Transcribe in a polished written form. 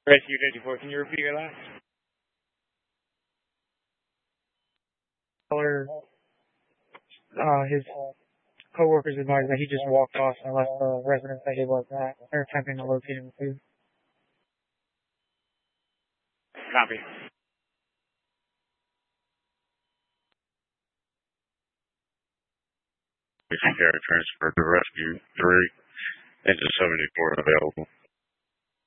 Rescue 54, can you repeat your last? Caller, his coworkers advised that he just walked off and left the residence that he was at. They're attempting to locate him too. Copy. Care transfer to rescue 3 into 74 available.